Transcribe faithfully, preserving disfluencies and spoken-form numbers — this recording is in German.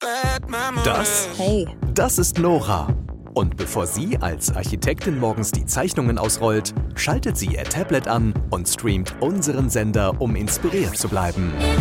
Das, Hey, das ist Nora. Und bevor sie als Architektin morgens die Zeichnungen ausrollt, schaltet sie ihr Tablet an und streamt unseren Sender, um inspiriert zu bleiben.